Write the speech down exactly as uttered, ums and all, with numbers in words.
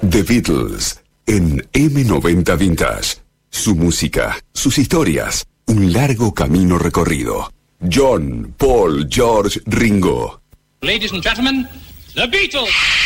The Beatles en eme noventa Vintage. Su música, sus historias, un largo camino recorrido. John, Paul, George, Ringo. Ladies and gentlemen, The Beatles.